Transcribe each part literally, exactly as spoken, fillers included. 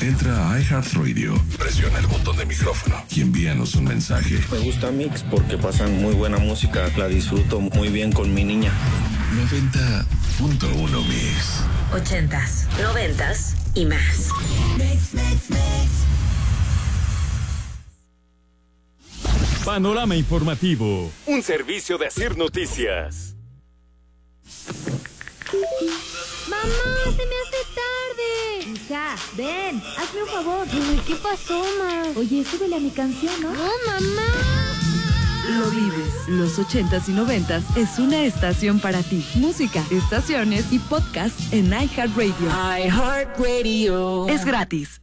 Entra a iHeartRadio, presiona el botón de micrófono y envíanos un mensaje. Me gusta Mix porque pasan muy buena música, la disfruto muy bien con mi niña. noventa punto uno Mix. Ochentas, noventas y más. Mix, mix, mix. Panorama Informativo, un servicio de Asir Noticias. ¡Mamá, se me hace tarde! Hija, ven, hazme un favor. Ay, ¿qué pasó, ma? Oye, súbele a mi canción, ¿no? ¡No, mamá! Lo vives. Los ochentas y noventas es una estación para ti. Música, estaciones y podcast en iHeartRadio. iHeartRadio. Es gratis.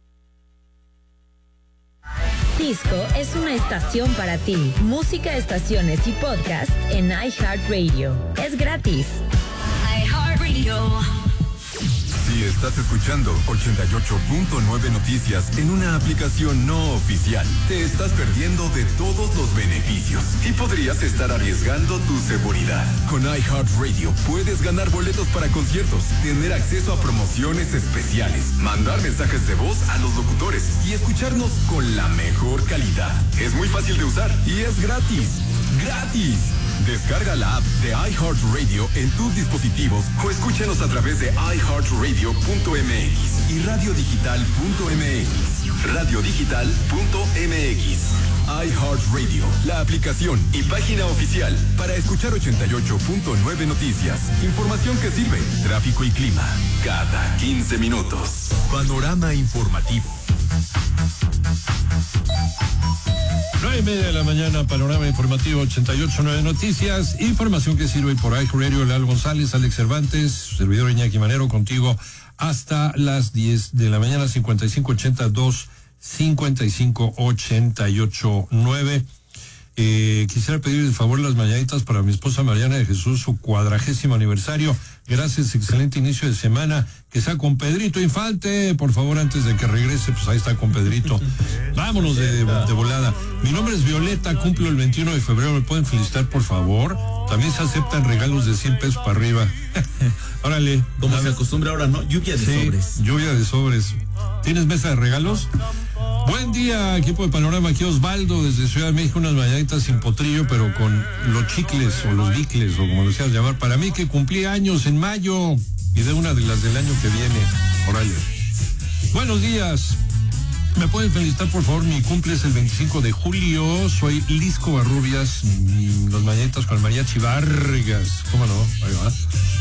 Disco es una estación para ti. Música, estaciones y podcast en iHeartRadio. Es gratis. iHeartRadio. Si estás escuchando ochenta y ocho punto nueve Noticias en una aplicación no oficial, te estás perdiendo de todos los beneficios y podrías estar arriesgando tu seguridad. Con iHeartRadio puedes ganar boletos para conciertos, tener acceso a promociones especiales, mandar mensajes de voz a los locutores y escucharnos con la mejor calidad. Es muy fácil de usar y es gratis. ¡Gratis! Descarga la app de iHeartRadio en tus dispositivos o escúchanos a través de iHeartRadio punto m x y radiodigital punto m x. radiodigital punto m x. iHeartRadio, la aplicación y página oficial para escuchar ochenta y ocho punto nueve Noticias. Información que sirve, tráfico y clima, cada quince minutos. Panorama Informativo. nueve y media de la mañana, Panorama Informativo ochenta y ocho punto nueve Noticias. Información que sirve por iHeartRadio. Leal González, Alex Cervantes, servidor Iñaki Manero, contigo hasta las diez de la mañana. Cincuenta y cinco ochenta y dos cincuenta y cinco ochenta y ocho nueve. Eh, quisiera pedir el favor las mañanitas para mi esposa Mariana de Jesús, su cuadragésimo aniversario. Gracias, excelente inicio de semana. Que sea con Pedrito Infante, por favor, antes de que regrese, pues ahí está con Pedrito. Vámonos de, de volada. Mi nombre es Violeta, cumplo el veintiuno de febrero, ¿me pueden felicitar, por favor? También se aceptan regalos de cien pesos para arriba. Órale. Como se acostumbra ahora, ¿no? Lluvia de sí, sobres. Lluvia de sobres. ¿Tienes mesa de regalos? Buen día, equipo de Panorama, aquí Osvaldo desde Ciudad de México, unas mañanitas sin potrillo, pero con los chicles o los bicles o como lo quieras llamar. Para mí que cumplí años en mayo y de una de las del año que viene. Órale. Buenos días. ¿Me pueden felicitar, por favor? Mi cumple es el veinticinco de julio. Soy Lisco Barrubias. Los mañanitas con el mariachi Vargas. ¿Cómo no? Ahí va.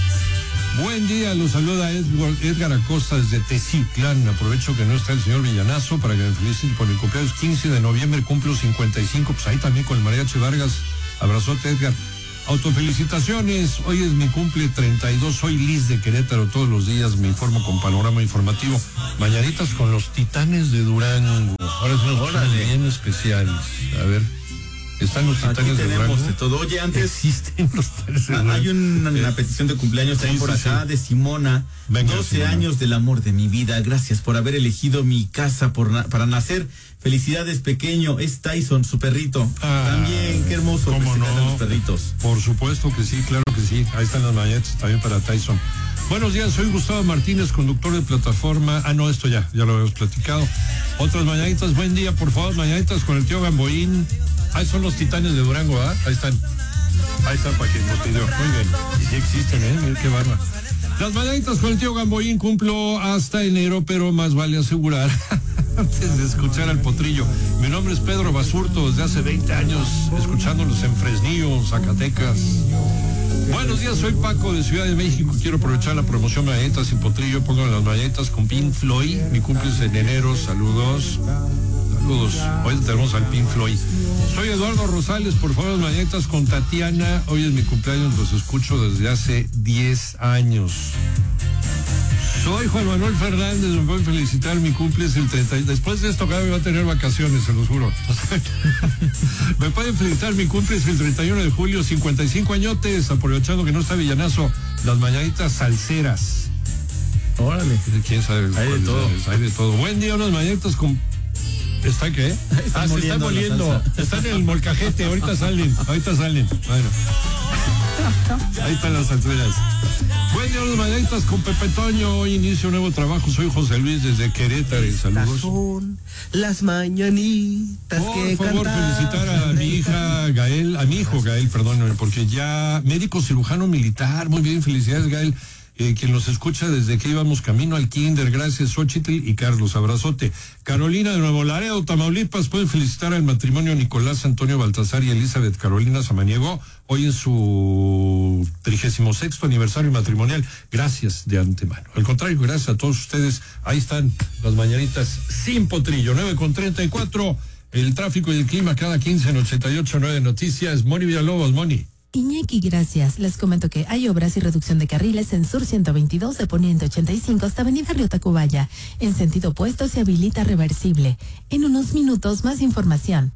Buen día, los saluda Edgar, Edgar Acosta desde Teciutlán. Aprovecho que no está el señor Villanazo para que me feliciten por el cumpleaños quince de noviembre, cumplo cincuenta y cinco, pues ahí también con el mariachi Vargas. Abrazote, Edgar. Autofelicitaciones, hoy es mi cumple treinta y dos, soy Liz de Querétaro, todos los días me informo con Panorama Informativo. Mañanitas con los Titanes de Durango. Ahora son unos bien especiales. A ver. Están los Titanes Aquí de tenemos Durango. de todo. Oye, antes existen los Titanes de Durango. Hay una, una petición de cumpleaños también sí, por sí, acá sí. de Simona. Venga, doce Simona. años del amor de mi vida. Gracias por haber elegido mi casa por na para nacer. Felicidades, pequeño. Es Tyson, su perrito. Ah, también, qué hermoso. ¿cómo no? A los perritos. Por supuesto que sí, claro que sí. Ahí están las mañanitas también para Tyson. Buenos días, soy Gustavo Martínez, conductor de plataforma. Ah, no, esto ya, ya lo habíamos platicado. Otras mañanitas, buen día, por favor, mañanitas con el tío Gamboín. Ahí son los Titanes de Durango, ¿ah? Ahí están. Ahí están para quien nos pidió. Muy bien. Y sí existen, ¿eh? Mira qué barba. Las mañanitas con el tío Gamboín cumplo hasta enero, pero más vale asegurar antes de escuchar al potrillo. Mi nombre es Pedro Basurto, desde hace veinte años, escuchándolos en Fresnillo, Zacatecas. Buenos días, soy Paco de Ciudad de México. Quiero aprovechar la promoción Mañanitas sin potrillo. Pongo las mañanitas con Pink Floyd. Mi cumpleaños en enero. Saludos. Saludos. Hoy tenemos al Pink Floyd. Soy Eduardo Rosales. Por favor, las mañanitas con Tatiana. Hoy es mi cumpleaños. Los escucho desde hace diez años. Soy Juan Manuel Fernández, me pueden felicitar, mi cumple es el treinta. Después de esto, cada vez va a tener vacaciones, se los juro. Me pueden felicitar, mi cumple es el treinta y uno de julio, cincuenta y cinco añotes, aprovechando que no está Villanazo, las mañanitas salseras. Órale. ¿Quién sabe? Hay de todo. Hay de todo. Buen día, unas mañanitas con... ¿Está qué? Está ah, se está moliendo. Están en el molcajete, ahorita salen, ahorita salen. Bueno. Ahí están las alturas. Buen día, los mañanitas con Pepe Toño. Hoy inicio un nuevo trabajo. Soy José Luis desde Querétaro. Saludos. Son las mañanitas Por que favor, cantan. felicitar a mi hija Gael, a mi hijo Gael, perdóname, porque ya médico cirujano militar. Muy bien, felicidades, Gael. Eh, quien nos escucha desde que íbamos camino al kinder, gracias Xochitl y Carlos, abrazote. Carolina de Nuevo Laredo, Tamaulipas, pueden felicitar al matrimonio Nicolás Antonio Baltasar y Elizabeth Carolina Samaniego, hoy en su trigésimo sexto aniversario matrimonial, gracias de antemano. Al contrario, gracias a todos ustedes, ahí están las mañanitas sin potrillo, nueve con treinta y cuatro, el tráfico y el clima cada quince en ochenta y ocho nueve Noticias. Moni Villalobos, Moni. Iñaki, gracias. Les comento que hay obras y reducción de carriles en Sur ciento veintidós de Poniente ochenta y cinco hasta Avenida Río Tacubaya. En sentido opuesto se habilita reversible. En unos minutos más información.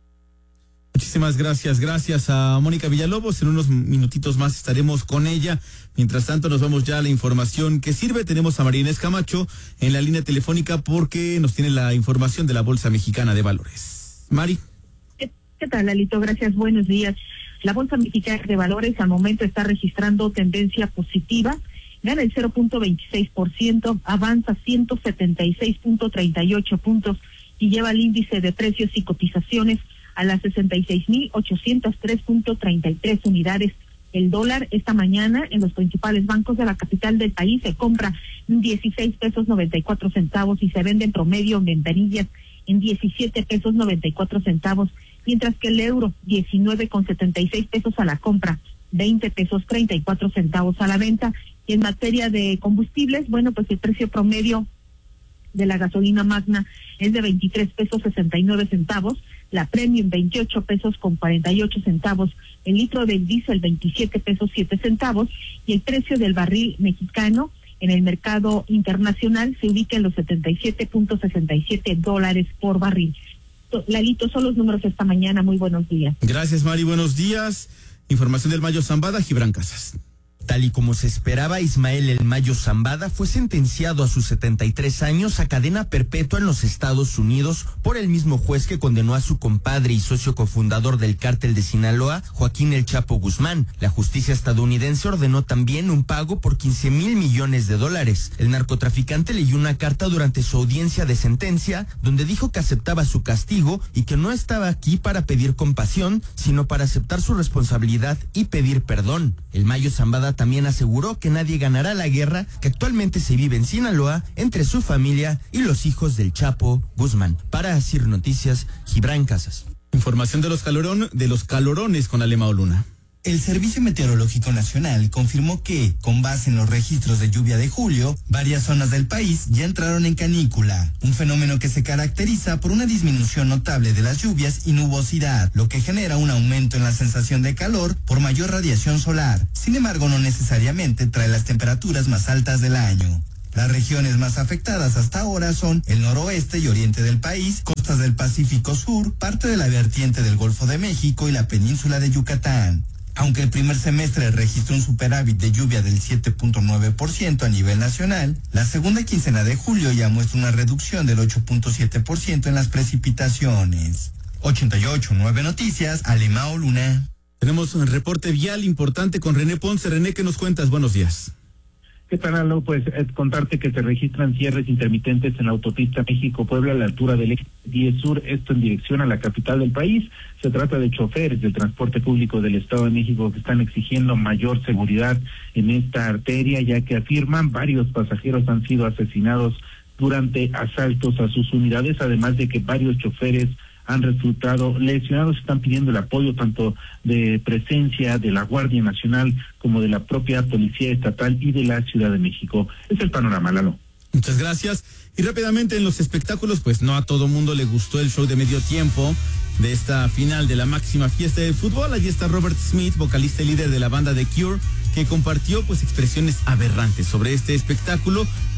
Muchísimas gracias, gracias a Mónica Villalobos. En unos minutitos más estaremos con ella. Mientras tanto, nos vamos ya a la información que sirve. Tenemos a María Inés Camacho en la línea telefónica porque nos tiene la información de la Bolsa Mexicana de Valores. Mari. ¿Qué, qué tal, Lalito? Gracias, buenos días. La Bolsa Mexicana de Valores al momento está registrando tendencia positiva, gana el cero punto veintiséis por ciento, avanza ciento setenta y seis punto treinta y ocho puntos y lleva el índice de precios y cotizaciones a las sesenta y seis mil ochocientos tres punto treinta y tres unidades. El dólar esta mañana en los principales bancos de la capital del país se compra en dieciséis pesos noventa y cuatro centavos y se vende en promedio en ventanillas en diecisiete pesos noventa y cuatro centavos. Mientras que el euro, diecinueve con setenta y seis pesos a la compra, veinte pesos treinta y cuatro centavos a la venta. Y en materia de combustibles, bueno, pues el precio promedio de la gasolina magna es de veintitrés pesos sesenta y nueve centavos, la premium veintiocho pesos con cuarenta y ocho centavos, el litro del diésel veintisiete pesos siete centavos y el precio del barril mexicano en el mercado internacional se ubica en los setenta y siete punto sesenta y siete dólares por barril. Lalito, son los números esta mañana. Muy buenos días. Gracias, Mari. Buenos días. Información del Mayo Zambada, Gibran Casas. Tal y como se esperaba, Ismael El Mayo Zambada fue sentenciado a sus setenta y tres años a cadena perpetua en los Estados Unidos por el mismo juez que condenó a su compadre y socio cofundador del cártel de Sinaloa, Joaquín El Chapo Guzmán. La justicia estadounidense ordenó también un pago por quince mil millones de dólares. El narcotraficante leyó una carta durante su audiencia de sentencia donde dijo que aceptaba su castigo y que no estaba aquí para pedir compasión, sino para aceptar su responsabilidad y pedir perdón. El Mayo Zambada también aseguró que nadie ganará la guerra que actualmente se vive en Sinaloa entre su familia y los hijos del Chapo Guzmán. Para Asir Noticias, Gibran Casas. Información de los calorón, de los calorones con Alemao Luna. El Servicio Meteorológico Nacional confirmó que, con base en los registros de lluvia de julio, varias zonas del país ya entraron en canícula, un fenómeno que se caracteriza por una disminución notable de las lluvias y nubosidad, lo que genera un aumento en la sensación de calor por mayor radiación solar. Sin embargo, no necesariamente trae las temperaturas más altas del año. Las regiones más afectadas hasta ahora son el noroeste y oriente del país, costas del Pacífico Sur, parte de la vertiente del Golfo de México y la península de Yucatán. Aunque el primer semestre registró un superávit de lluvia del siete punto nueve por ciento a nivel nacional, la segunda quincena de julio ya muestra una reducción del ocho punto siete por ciento en las precipitaciones. ochenta y ocho punto nueve Noticias, Alemao Luna. Tenemos un reporte vial importante con René Ponce. René, ¿qué nos cuentas? Buenos días. ¿Qué tal, Aldo? Pues eh, contarte que se registran cierres intermitentes en la autopista México-Puebla a la altura del eje diez Sur, esto en dirección a la capital del país. Se trata de choferes del transporte público del Estado de México que están exigiendo mayor seguridad en esta arteria, ya que afirman varios pasajeros han sido asesinados durante asaltos a sus unidades, además de que varios choferes han resultado lesionados. Están pidiendo el apoyo tanto de presencia de la Guardia Nacional como de la propia Policía Estatal y de la Ciudad de México. Es el panorama, Lalo. Muchas gracias. Y rápidamente en los espectáculos, pues no a todo mundo le gustó el show de medio tiempo de esta final de la máxima fiesta del fútbol. Allí está Robert Smith, vocalista y líder de la banda The Cure, que compartió pues expresiones aberrantes sobre este espectáculo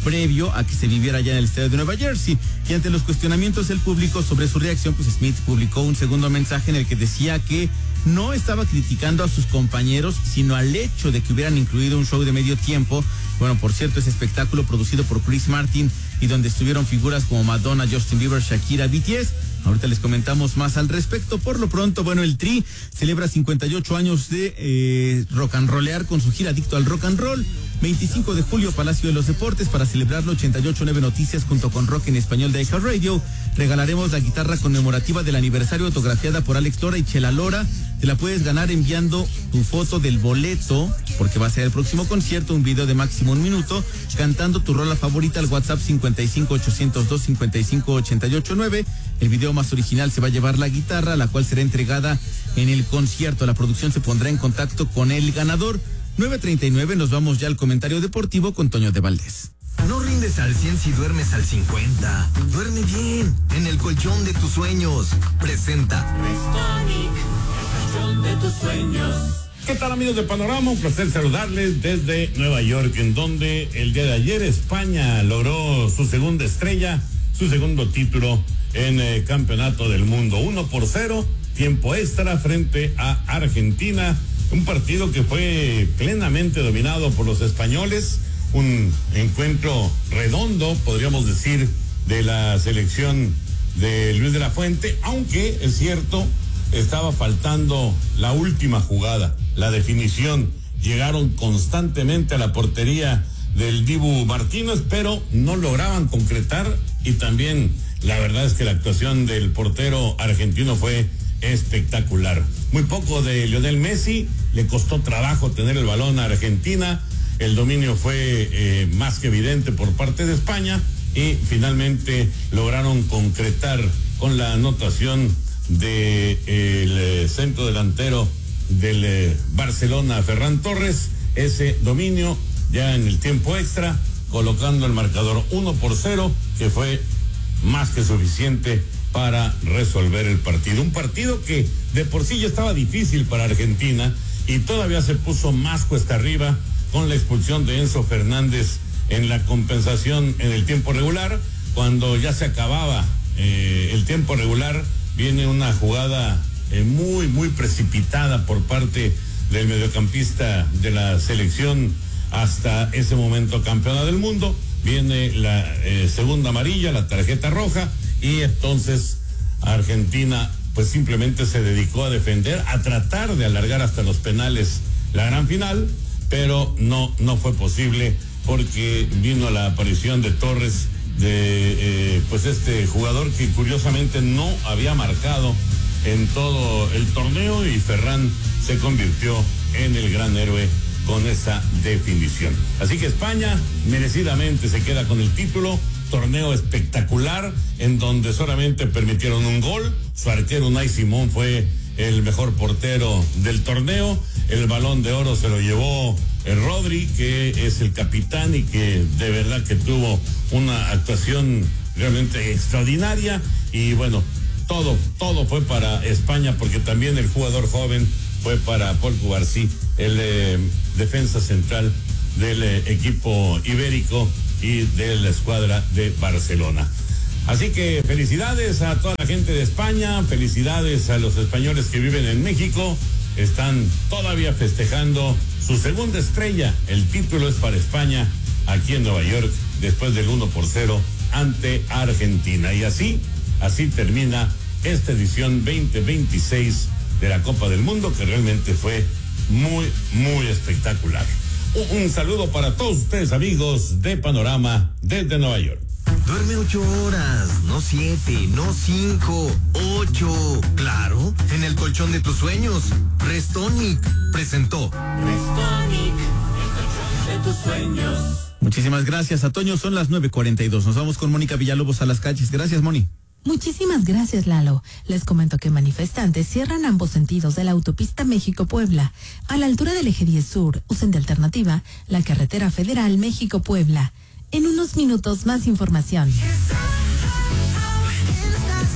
previo a que se viviera ya en el estadio de Nueva Jersey. Y ante los cuestionamientos del público sobre su reacción, pues Smith publicó un segundo mensaje en el que decía que no estaba criticando a sus compañeros, sino al hecho de que hubieran incluido un show de medio tiempo. Bueno, por cierto, ese espectáculo producido por Chris Martin y donde estuvieron figuras como Madonna, Justin Bieber, Shakira, B T S. Ahorita les comentamos más al respecto. Por lo pronto, bueno, el Tri celebra cincuenta y ocho años de eh, rock and rollear con su gira Adicto al Rock and Roll. veinticinco de julio, Palacio de los Deportes. Para celebrarlo, ochenta y ocho punto nueve Noticias junto con Rock en Español de iHeartRadio regalaremos la guitarra conmemorativa del aniversario autografiada por Alex Lora y Chela Lora. Te la puedes ganar enviando tu foto del boleto, porque va a ser el próximo concierto, un video de máximo un minuto, cantando tu rola favorita al WhatsApp cincuenta y cinco, ochocientos dos, cincuenta y cinco, ochenta y ocho nueve. El video más original se va a llevar la guitarra, la cual será entregada en el concierto. La producción se pondrá en contacto con el ganador. nueve treinta y nueve, nos vamos ya al comentario deportivo con Toño de Valdés. No rindes al cien si duermes al cincuenta. Duerme bien, en el colchón de tus sueños. Presenta Restonic, el colchón de tus sueños. ¿Qué tal, amigos de Panorama? Un placer saludarles desde Nueva York, en donde el día de ayer España logró su segunda estrella, su segundo título en el Campeonato del Mundo. Uno por cero, tiempo extra frente a Argentina. Un partido que fue plenamente dominado por los españoles. Un encuentro redondo, podríamos decir, de la selección de Luis de la Fuente, aunque es cierto, estaba faltando la última jugada, la definición. Llegaron constantemente a la portería del Dibu Martínez, pero no lograban concretar, y también la verdad es que la actuación del portero argentino fue espectacular. Muy poco de Lionel Messi, le costó trabajo tener el balón a Argentina. El dominio fue eh, más que evidente por parte de España, y finalmente lograron concretar con la anotación del de, eh, centro delantero del eh, Barcelona, Ferran Torres, ese dominio ya en el tiempo extra, colocando el marcador uno por cero, que fue más que suficiente para resolver el partido. Un partido que de por sí ya estaba difícil para Argentina, y todavía se puso más cuesta arriba con la expulsión de Enzo Fernández en la compensación en el tiempo regular. Cuando ya se acababa eh, el tiempo regular, viene una jugada eh, muy, muy precipitada por parte del mediocampista de la selección, hasta ese momento campeona del mundo. Viene la eh, segunda amarilla, la tarjeta roja, y entonces Argentina pues simplemente se dedicó a defender, a tratar de alargar hasta los penales la gran final, pero no, no fue posible, porque vino la aparición de Torres, de eh, pues este jugador que curiosamente no había marcado en todo el torneo, y Ferran se convirtió en el gran héroe con esa definición. Así que España merecidamente se queda con el título. Torneo espectacular, en donde solamente permitieron un gol. Su arquero Unai Simón fue el mejor portero del torneo. El Balón de Oro se lo llevó el Rodri, que es el capitán y que de verdad que tuvo una actuación realmente extraordinaria. Y bueno, todo, todo fue para España, porque también el jugador joven fue para Paul Cubarsí, el eh, defensa central del eh, equipo ibérico y de la escuadra de Barcelona. Así que felicidades a toda la gente de España, felicidades a los españoles que viven en México. Están todavía festejando su segunda estrella. El título es para España aquí en Nueva York, después del uno por cero ante Argentina. Y así, así termina esta edición veinte veintiséis de la Copa del Mundo, que realmente fue muy, muy espectacular. Un, un saludo para todos ustedes, amigos de Panorama desde Nueva York. Duerme ocho horas, no siete, no cinco, ocho. Claro, en el colchón de tus sueños. Restonic presentó. Restonic, el colchón de tus sueños. Muchísimas gracias a Toño, son las nueve cuarenta y dos. Nos vamos con Mónica Villalobos a las calles. Gracias, Moni. Muchísimas gracias, Lalo. Les comento que manifestantes cierran ambos sentidos de la autopista México-Puebla. A la altura del eje diez Sur, usen de alternativa la carretera federal México-Puebla. En unos minutos más información.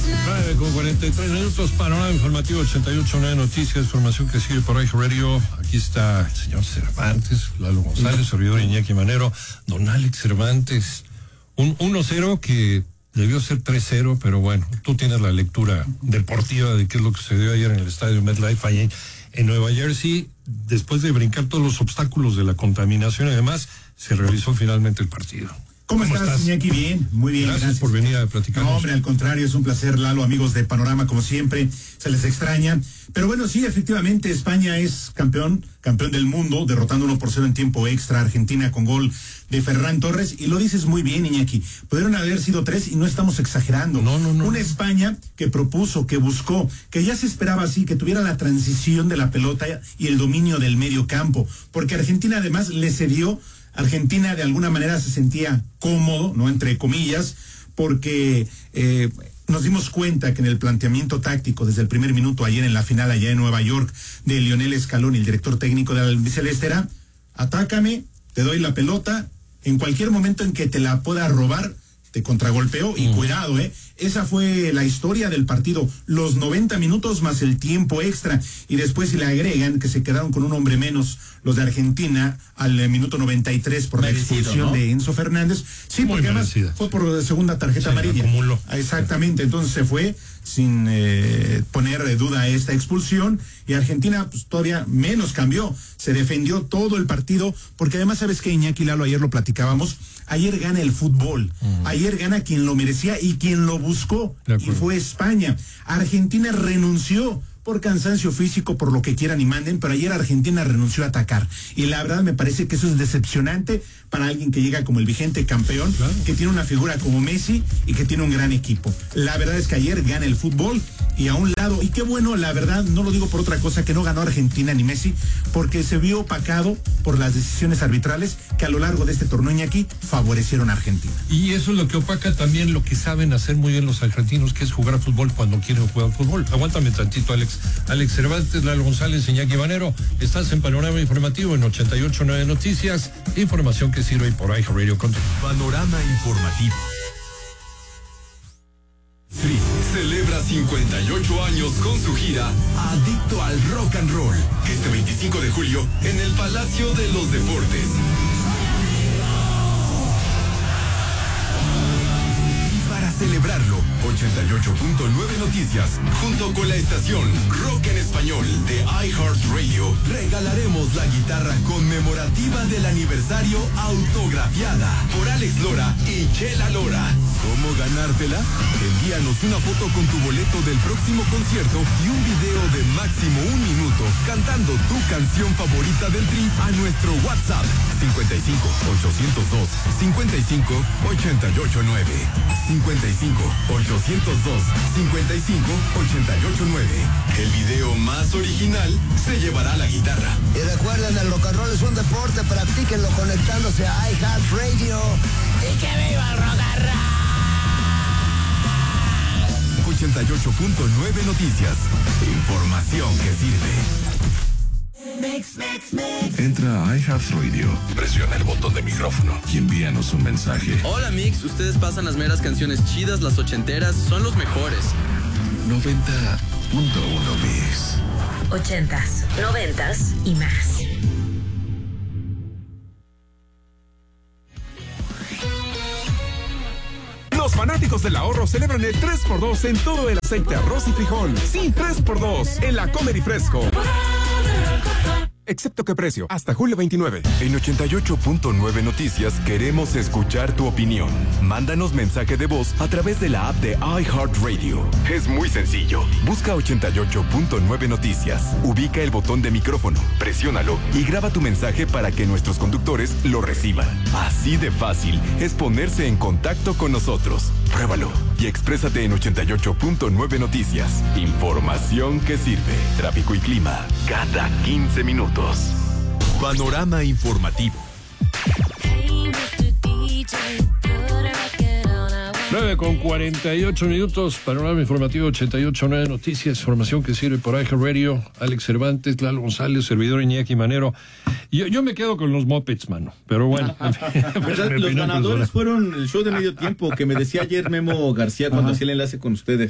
nueve con cuarenta y tres minutos, panorama informativo ochenta y ocho punto nueve Noticias, información que sigue por iHeart Radio. Aquí está el señor Cervantes, Lalo González, servidor Iñaki Manero, don Alex Cervantes. Un uno cero que debió ser tres cero, pero bueno, tú tienes la lectura deportiva de qué es lo que sucedió ayer en el estadio MetLife allí en Nueva Jersey. Después de brincar todos los obstáculos de la contaminación y demás, se realizó finalmente el partido. ¿Cómo, ¿Cómo estás, estás, Iñaki? Bien, muy bien. Gracias, gracias por venir a platicar. No, hombre, al contrario, es un placer, Lalo, amigos de Panorama, como siempre, se les extraña. Pero bueno, sí, efectivamente, España es campeón, campeón del mundo, derrotando uno por cero en tiempo extra a Argentina con gol de Ferran Torres, y lo dices muy bien, Iñaki, pudieron haber sido tres y no estamos exagerando. No, no, no. Una España que propuso, que buscó, que ya se esperaba así, que tuviera la transición de la pelota y el dominio del medio campo, porque Argentina además le cedió. Argentina de alguna manera se sentía cómodo, ¿no? Entre comillas, porque eh, nos dimos cuenta que en el planteamiento táctico desde el primer minuto ayer en la final allá en Nueva York de Lionel Scaloni, el director técnico del albiceleste, era: atácame, te doy la pelota, en cualquier momento en que te la pueda robar, te contragolpeo y uh-huh. cuidado, ¿eh? Esa fue la historia del partido, los noventa minutos más el tiempo extra, y después si le agregan que se quedaron con un hombre menos los de Argentina al eh, minuto noventa y tres por merecido, la expulsión, ¿no?, de Enzo Fernández. Sí, muy porque además fue por segunda tarjeta sí, amarilla. Acumuló. Exactamente, entonces se fue sin eh, poner de duda esta expulsión, y Argentina pues todavía menos cambió, se defendió todo el partido, porque además sabes que Iñaki, Lalo, ayer lo platicábamos, ayer gana el fútbol, uh-huh. ayer gana quien lo merecía y quien lo buscó, y fue España. Argentina renunció por cansancio físico, por lo que quieran y manden, pero ayer Argentina renunció a atacar, y la verdad me parece que eso es decepcionante para alguien que llega como el vigente campeón, claro, que tiene una figura como Messi y que tiene un gran equipo. La verdad es que ayer gana el fútbol, y a un lado, y qué bueno, la verdad, no lo digo por otra cosa, que no ganó Argentina ni Messi, porque se vio opacado por las decisiones arbitrales que a lo largo de este torneo, Iñaki, favorecieron a Argentina. Y eso es lo que opaca también lo que saben hacer muy bien los argentinos, que es jugar fútbol cuando quieren jugar fútbol. Aguántame tantito, Alex. Alex Cervantes, Lalo González, Iñaki Manero, estás en Panorama Informativo en ochenta y ocho punto nueve Noticias, información que sirve por iHeart Radio Content. Panorama Informativo. Sí, celebra cincuenta y ocho años con su gira Adicto al Rock and Roll, este veinticinco de julio en el Palacio de los Deportes. Y para celebrarlo, ochenta y ocho punto nueve Noticias, junto con la estación Rock en Español de iHeart Radio, regalaremos la guitarra conmemorativa del aniversario autografiada por Alex Lora y Chela Lora. ¿Cómo ganártela? Envíanos una foto con tu boleto del próximo concierto y un video de máximo un minuto cantando tu canción favorita del Tri a nuestro WhatsApp cincuenta y cinco, ochocientos dos, cincuenta y cinco, ochenta y ocho nueve. cincuenta y cinco, ochocientos dos, cincuenta y cinco, ochenta y ocho nueve. El video más original se llevará la guitarra. Y recuerden, el rock and roll es un deporte, practíquenlo conectándose a iHeart Radio. ¡Y que viva el rock and roll! ochenta y ocho punto nueve Noticias. Información que sirve. Mix, mix, mix. Entra a iHeart Radio, presiona el botón de micrófono y envíanos un mensaje. Hola Mix, ustedes pasan las meras canciones chidas, las ochenteras, son los mejores. noventa punto uno Mix. Ochentas, noventas y más. Los fanáticos del ahorro celebran el tres por dos en todo el aceite, arroz y frijol. Sí, tres por dos en la Comer y Fresco. Excepto que precio, hasta julio veintinueve. En ochenta y ocho punto nueve Noticias queremos escuchar tu opinión. Mándanos mensaje de voz a través de la app de iHeartRadio. Es muy sencillo. Busca ochenta y ocho punto nueve Noticias. Ubica el botón de micrófono, presiónalo y graba tu mensaje para que nuestros conductores lo reciban. Así de fácil es ponerse en contacto con nosotros. Pruébalo y exprésate en ochenta y ocho punto nueve Noticias. Información que sirve. Tráfico y clima cada quince minutos. Panorama Informativo. nueve con cuarenta y ocho minutos, Panorama Informativo ochenta y ocho punto nueve Noticias, información que sirve por iHeart Radio. Alex Cervantes, Lalo González, servidor Iñaki Manero. Yo, yo me quedo con los Muppets, mano, pero bueno. ¿Verdad? Los ganadores fueron el show de medio tiempo que me decía ayer Memo García cuando hacía el enlace con ustedes.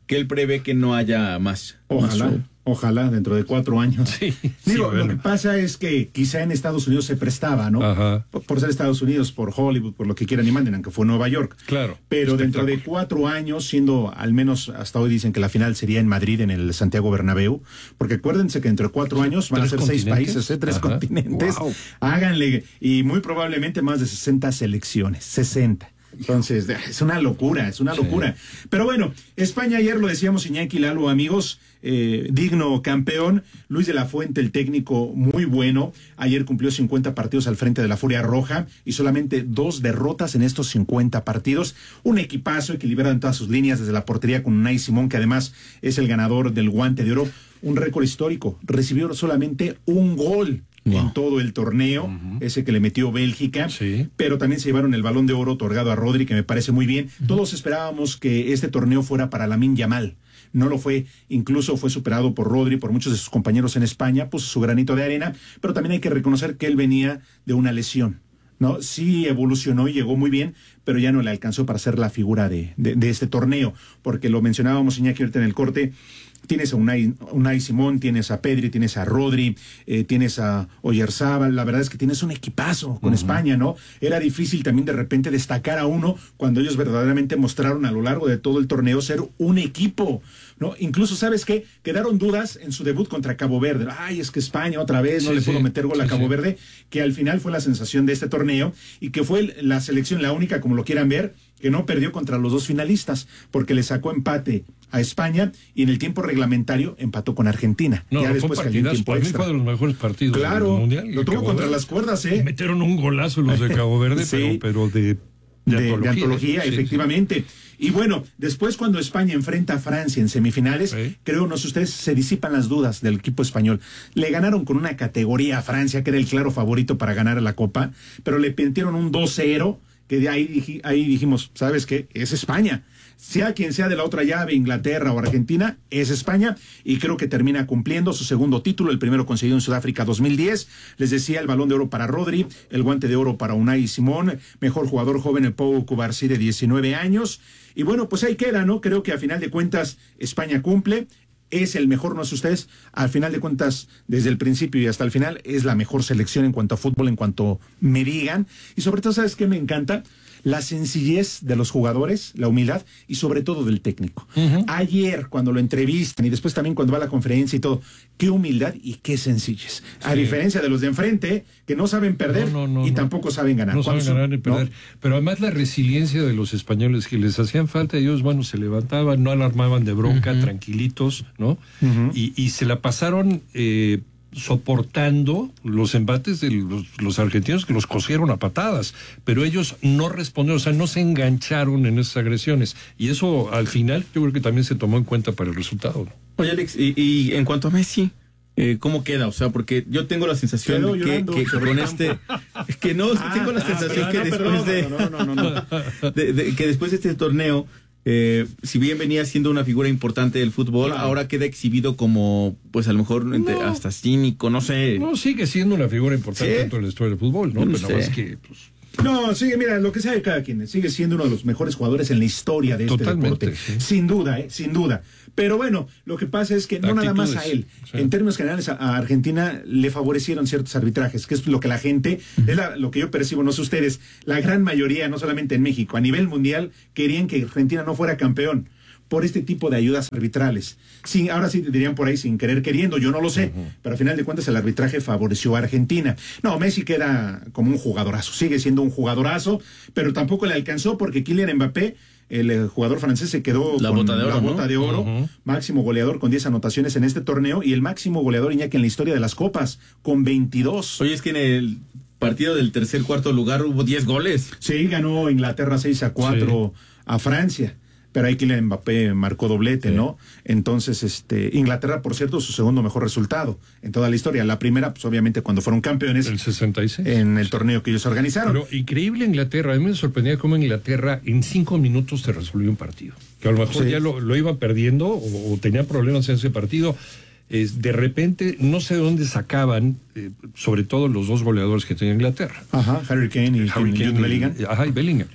que él prevé que no haya más. Ojalá. Más Ojalá, dentro de cuatro años. Sí, Digo, sí, bueno. Lo que pasa es que quizá en Estados Unidos se prestaba, ¿no? Ajá. Por, por ser Estados Unidos, por Hollywood, por lo que quieran y manden, aunque fue Nueva York. Claro. Pero dentro de cuatro años, siendo al menos hasta hoy dicen que la final sería en Madrid, en el Santiago Bernabéu, porque acuérdense que dentro de cuatro años van a ser seis países, ¿eh? tres Ajá. continentes. Wow. Háganle, y muy probablemente más de sesenta selecciones, sesenta. Entonces, es una locura, es una Sí. locura. Pero bueno, España ayer lo decíamos, Iñaki, Lalo, amigos, eh, digno campeón. Luis de la Fuente, el técnico, muy bueno. Ayer cumplió cincuenta partidos al frente de la Furia Roja y solamente dos derrotas en estos cincuenta partidos. Un equipazo equilibrado en todas sus líneas, desde la portería con Unai Simón, que además es el ganador del Guante de Oro. Un récord histórico. Recibió solamente un gol. Wow. En todo el torneo, uh-huh. ese que le metió Bélgica, sí. Pero también se llevaron el Balón de Oro otorgado a Rodri, que me parece muy bien. Uh-huh. Todos esperábamos que este torneo fuera para Lamine Yamal. No lo fue, incluso fue superado por Rodri, por muchos de sus compañeros en España, puso su granito de arena, pero también hay que reconocer que él venía de una lesión, ¿no? Sí evolucionó y llegó muy bien, pero ya no le alcanzó para ser la figura de, de, de este torneo, porque lo mencionábamos, Iñaki, ahorita en el corte. Tienes a Unai, Unai Simón, tienes a Pedri, tienes a Rodri, eh, tienes a Oyarzábal. La verdad es que tienes un equipazo con uh-huh. España, ¿no? Era difícil también de repente destacar a uno cuando ellos verdaderamente mostraron a lo largo de todo el torneo ser un equipo, ¿no? Incluso, ¿sabes qué? Quedaron dudas en su debut contra Cabo Verde. Ay, es que España otra vez no sí, le pudo sí, meter gol a sí, Cabo sí. Verde, que al final fue la sensación de este torneo y que fue la selección, la única, como lo quieran ver, que no perdió contra los dos finalistas, porque le sacó empate a España y en el tiempo reglamentario empató con Argentina. No, ya no después fue cayó en tiempo para extra. mí fue de los mejores partidos claro, del Mundial. Lo tuvo contra las cuerdas, ¿eh? Metieron un golazo los de Cabo Verde, sí. pero, pero de... De, de antología, de antología sí, efectivamente. Sí. Y bueno, después cuando España enfrenta a Francia en semifinales, sí. creo, no sé ustedes, se disipan las dudas del equipo español. Le ganaron con una categoría a Francia, que era el claro favorito para ganar la Copa, pero le metieron un dos cero, que de ahí, ahí dijimos, ¿sabes qué? Es España. Sea quien sea de la otra llave, Inglaterra o Argentina, es España, y creo que termina cumpliendo su segundo título, el primero conseguido en Sudáfrica dos mil diez. Les decía, el Balón de Oro para Rodri, el Guante de Oro para Unai Simón, mejor jugador joven el Pau Cubarsí de diecinueve años. Y bueno, pues ahí queda, ¿no? Creo que a final de cuentas España cumple. Es el mejor, no sé ustedes, al final de cuentas, desde el principio y hasta el final, es la mejor selección en cuanto a fútbol, en cuanto me digan. Y sobre todo, ¿sabes qué me encanta? La sencillez de los jugadores, la humildad y sobre todo del técnico. Uh-huh. Ayer, cuando lo entrevistan y después también cuando va a la conferencia y todo, qué humildad y qué sencillez. Sí. A diferencia de los de enfrente, que no saben perder no, no, no, y no. tampoco saben ganar. No saben ganar ni perder. ¿No? Pero además la resiliencia de los españoles, que les hacían falta, ellos, bueno, se levantaban, no alarmaban de bronca, uh-huh. tranquilitos, ¿no? Uh-huh. Y, y se la pasaron... Eh, soportando los embates de los, los argentinos, que los cosieron a patadas, pero ellos no respondieron, o sea, no se engancharon en esas agresiones, y eso al final yo creo que también se tomó en cuenta para el resultado. Oye, Alex, y, y en cuanto a Messi, eh, ¿cómo queda? O sea, porque yo tengo la sensación de que, que con este, que no, ah, tengo la sensación ah, que no, después perdón, de, no, no, no, no. de, de que después de este torneo, Eh, si bien venía siendo una figura importante del fútbol, claro. ahora queda exhibido como, pues a lo mejor entre, no. hasta cínico, no sé. No, sigue siendo una figura importante ¿Sí? dentro de la historia del fútbol, ¿no? no Pero nada más que, pues... No, sigue, mira, lo que sabe cada quien, sigue siendo uno de los mejores jugadores en la historia de este Totalmente, deporte. Sí. Sin duda, ¿eh? Sin duda. Pero bueno, lo que pasa es que no Actitudes, nada más a él. Sí. En términos generales, a, a Argentina le favorecieron ciertos arbitrajes, que es lo que la gente, uh-huh. es la, lo que yo percibo, no sé ustedes, la gran mayoría, no solamente en México, a nivel mundial, querían que Argentina no fuera campeón por este tipo de ayudas arbitrales. Sin, ahora sí dirían por ahí sin querer queriendo, yo no lo sé, uh-huh. pero al final de cuentas el arbitraje favoreció a Argentina. No, Messi queda como un jugadorazo, sigue siendo un jugadorazo, pero tampoco le alcanzó porque Kylian Mbappé, el jugador francés, se quedó la con bota de oro, la bota ¿no? de oro, uh-huh. máximo goleador con diez anotaciones en este torneo y el máximo goleador, Iñaki, en la historia de las copas, con veintidós. Oye, es que en el partido del tercer, cuarto lugar hubo diez goles. Sí, ganó Inglaterra seis a cuatro sí. a Francia. Pero ahí Kylian Mbappé marcó doblete, sí. ¿no? Entonces, este, Inglaterra, por cierto, su segundo mejor resultado en toda la historia. La primera, pues obviamente, cuando fueron campeones. El sesenta y seis. En el torneo que ellos organizaron. Pero increíble Inglaterra. A mí me sorprendía cómo Inglaterra en cinco minutos te resolvió un partido. Que a lo mejor sí. ya lo, lo iba perdiendo o, o tenía problemas en ese partido. Eh, de repente, no sé de dónde sacaban, eh, sobre todo los dos goleadores que tenía Inglaterra. Ajá, Harry Kane y, Harry y Kane Bellingham. Y, ajá, y Bellingham.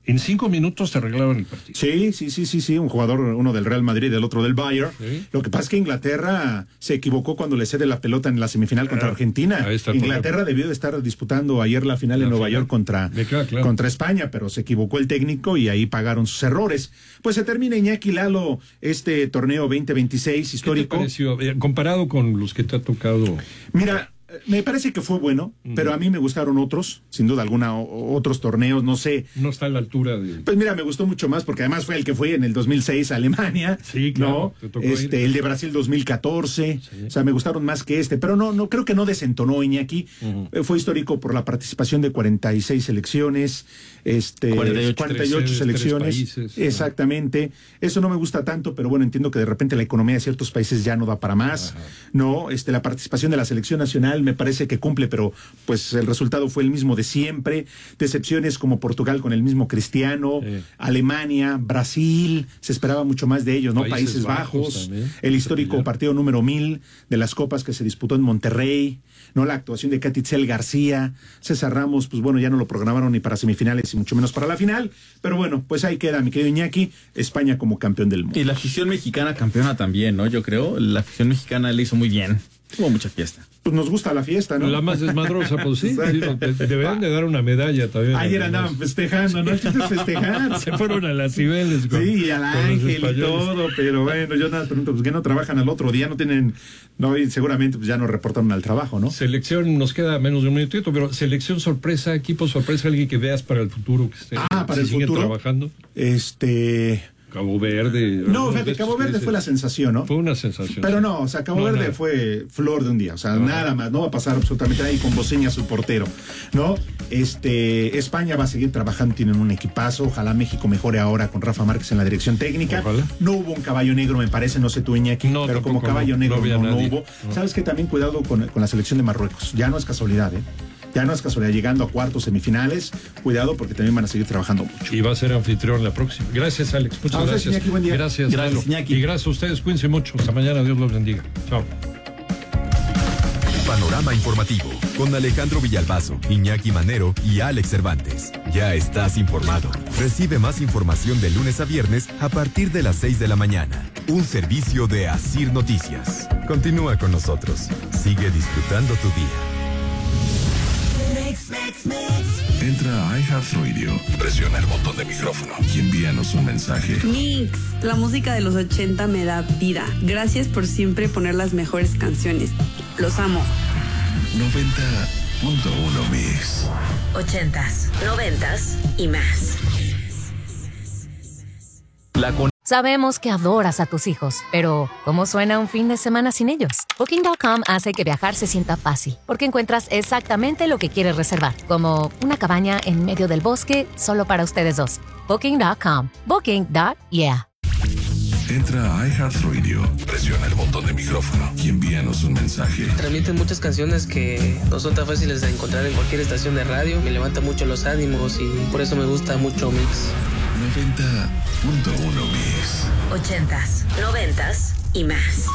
En cinco minutos te arreglaban el partido. Sí, sí, sí, sí, sí, un jugador, uno del Real Madrid, el otro del Bayern. ¿Sí? Lo que pasa es que Inglaterra se equivocó cuando le cede la pelota en la semifinal contra ah, Argentina. Inglaterra debió de estar disputando ayer la final la en Nueva final. York contra, claro. contra España, pero se equivocó el técnico y ahí pagaron sus errores. Pues se termina, Iñaki Lalo, este torneo veinte veintiséis histórico. ¿Qué te pareció? Eh, comparado con los que te ha tocado. Mira, me parece que fue bueno, uh-huh. pero a mí me gustaron otros, sin duda alguna, o, otros torneos, no sé. No está a la altura de... Pues mira, me gustó mucho más, porque además fue el que fue en el dos mil seis a Alemania. Sí, claro. ¿No? Este, el de Brasil dos mil catorce, sí. O sea, me gustaron más que este, pero no, no creo que no desentonó, Iñaki. Uh-huh. Fue histórico por la participación de cuarenta y seis selecciones, este, cuarenta y ocho, cuarenta y ocho selecciones. Países, exactamente. ¿No? Eso no me gusta tanto, pero bueno, entiendo que de repente la economía de ciertos países ya no da para más. Ajá. No, este, la participación de la selección nacional me parece que cumple, pero pues el resultado fue el mismo de siempre. Decepciones como Portugal con el mismo Cristiano, sí. Alemania, Brasil, se esperaba mucho más de ellos, ¿no? Países, Países Bajos, Bajos el histórico partido número mil de las copas que se disputó en Monterrey, ¿no? La actuación de Catitzel García, César Ramos, pues bueno, ya no lo programaron ni para semifinales y mucho menos para la final, pero bueno, pues ahí queda, mi querido Iñaki, España como campeón del mundo. Y la afición mexicana campeona también, ¿no? Yo creo, la afición mexicana le hizo muy bien. Hubo mucha fiesta. Pues nos gusta la fiesta, ¿no? La más desmadrosa, pues sí. sí deberían de dar una medalla también. Ayer andaban festejando, ¿no? Chistes festejar. Se fueron a las Cibeles. Con, sí, al Ángel y todo, pero bueno, yo nada pregunto, pues ¿qué no trabajan al otro día? No tienen, no, y seguramente pues ya no reportaron al trabajo, ¿no? Selección, nos queda menos de un minutito, pero selección sorpresa, equipo sorpresa, alguien que veas para el futuro, que esté, ah, para si el futuro trabajando. Este... Cabo Verde. No, fíjate, Cabo Verde fue la sensación, ¿no? Fue una sensación. Pero no, o sea, Cabo no, Verde nada. Fue flor de un día, o sea, no, nada más, no va a pasar absolutamente nada y con Boceña su portero, ¿no? Este, España va a seguir trabajando, tienen un equipazo, ojalá México mejore ahora con Rafa Márquez en la dirección técnica. Ojalá. No hubo un caballo negro, me parece, no sé tú, Iñaki, no, pero como caballo no, negro no, no, no hubo. No. Sabes que también cuidado con, con la selección de Marruecos, ya no es casualidad, ¿eh? Ya no es casualidad, llegando a cuartos, semifinales, cuidado porque también van a seguir trabajando mucho. Y va a ser anfitrión la próxima. Gracias, Alex. Muchas ah, gracias. Iñaki, buen día. Gracias, gracias Iñaki. Y gracias a ustedes, cuídense mucho. Hasta mañana, Dios los bendiga. Chao. Panorama informativo con Alejandro Villalbazo, Iñaki Manero y Alex Cervantes. Ya estás informado. Recibe más información de lunes a viernes a partir de las seis de la mañana. Un servicio de Asir Noticias. Continúa con nosotros. Sigue disfrutando tu día. Entra a iHeartRadio, presiona el botón de micrófono y envíanos un mensaje. Mix, la música de los ochenta me da vida. Gracias por siempre poner las mejores canciones. Los amo. noventa punto uno Mix. Ochentas, noventas y más. La con- Sabemos que adoras a tus hijos, pero ¿cómo suena un fin de semana sin ellos? Booking punto com hace que viajar se sienta fácil, porque encuentras exactamente lo que quieres reservar, como una cabaña en medio del bosque solo para ustedes dos. Booking punto com. Booking. Yeah. Entra a iHeartRadio, presiona el botón de micrófono y envíanos un mensaje. Transmiten muchas canciones que no son tan fáciles de encontrar en cualquier estación de radio. Me levanta mucho los ánimos y por eso me gusta mucho Mix. noventa punto uno Mix. Ochentas, noventas y más.